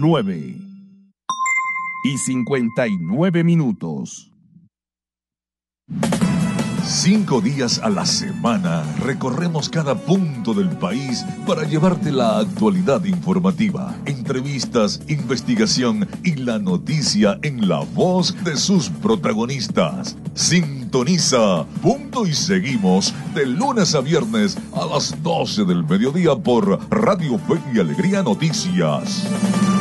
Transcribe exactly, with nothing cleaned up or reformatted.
nueve y cincuenta y nueve minutos. Cinco días a la semana recorremos cada punto del país para llevarte la actualidad informativa, entrevistas, investigación y la noticia en la voz de sus protagonistas. Sintoniza Punto y Seguimos de lunes a viernes a las doce del mediodía por Radio Fe y Alegría Noticias.